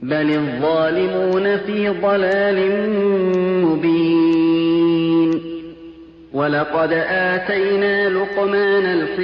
بل الظالمون في ضلال مبين ولقد آتينا لقمان الحكمة